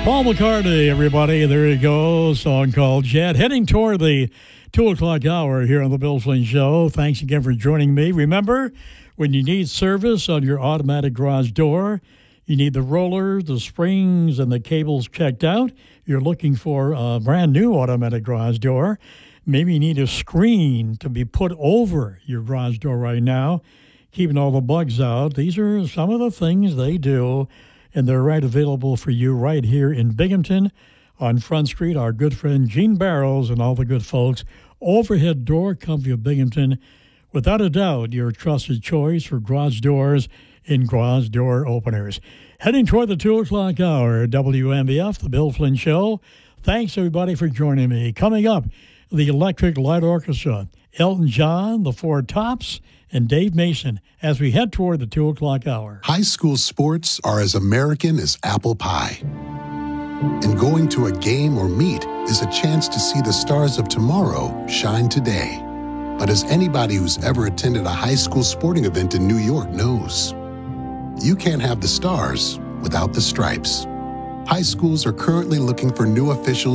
Paul McCartney, everybody. There you go. Song called Jet. Heading toward the 2 o'clock hour here on the Bill Flynn Show. Thanks again for joining me. Remember, when you need service on your automatic garage door, you need the rollers, the springs, and the cables checked out. You're looking for a brand new automatic garage door. Maybe you need a screen to be put over your garage door right now, keeping all the bugs out. These are some of the things they do, and they're right available for you right here in Binghamton on Front Street. Our good friend Gene Barrows and all the good folks. Overhead Door Company of Binghamton, without a doubt, your trusted choice for garage doors and garage door openers. Heading toward the 2 o'clock hour, WMBF, the Bill Flynn Show. Thanks, everybody, for joining me. Coming up, the Electric Light Orchestra, Elton John, the Four Tops, and Dave Mason as we head toward the 2 o'clock hour. High school sports are as American as apple pie. And going to a game or meet is a chance to see the stars of tomorrow shine today. But as anybody who's ever attended a high school sporting event in New York knows, you can't have the stars without the stripes. High schools are currently looking for new officials